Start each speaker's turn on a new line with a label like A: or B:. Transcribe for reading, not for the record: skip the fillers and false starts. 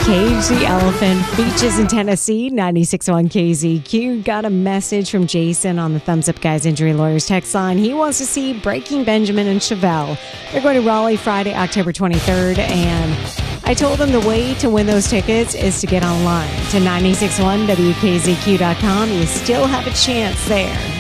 A: Cage the Elephant Beaches in Tennessee, 96.1 KZQ. Got a message from Jason on the Thumbs Up Guys Injury Lawyers text line. He wants to see Breaking Benjamin and Chevelle. They're going to Raleigh Friday, October 23rd, and I told him the way to win those tickets is to get online to 961WKZQ.com. You still have a chance there.